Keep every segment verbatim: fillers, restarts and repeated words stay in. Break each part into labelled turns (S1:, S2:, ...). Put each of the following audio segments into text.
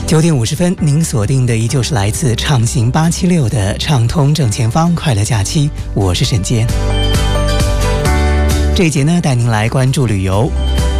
S1: 九点五十分，您锁定的依旧是来自畅行八七六的畅通正前方快乐假期，我是沈杰。这一节呢，带您来关注旅游。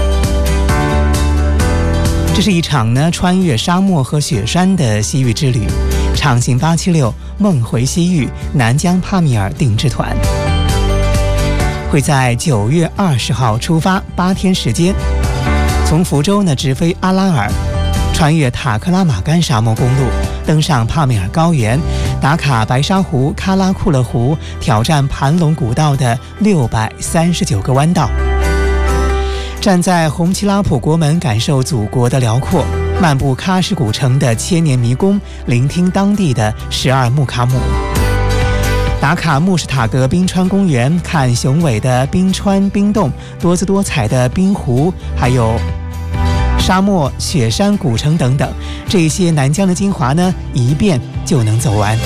S1: 这是一场呢穿越沙漠和雪山的西域之旅，畅行八七六梦回西域南疆帕米尔定制团会在九月二十号出发，八天时间，从福州呢直飞阿拉尔。穿越塔克拉玛干沙漠公路，登上帕米尔高原，打卡白沙湖、喀拉库勒湖，挑战盘龙古道的六百三十九个弯道。站在红旗拉普国门，感受祖国的辽阔；漫步喀什古城的千年迷宫，聆听当地的十二木卡姆。打卡穆什塔格冰川公园，看雄伟的冰川冰洞、多姿多彩的冰湖，还有沙漠、雪山、古城等等，这些南疆的精华呢，一遍就能走完。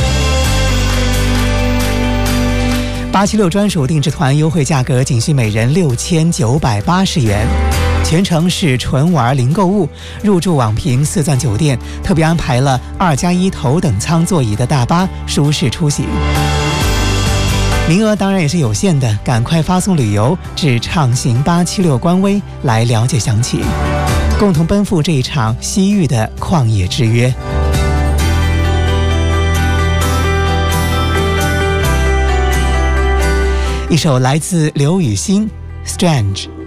S1: 八七六专属定制团优惠价格仅需每人六千九百八十元，全程是纯玩零购物，入住网评四钻酒店，特别安排了二加一头等舱座椅的大巴，舒适出行。名额当然也是有限的，赶快发送旅游至畅行八七六官微来了解详情，共同奔赴这一场西域的旷野之约。一首来自刘雨昕《Strange》。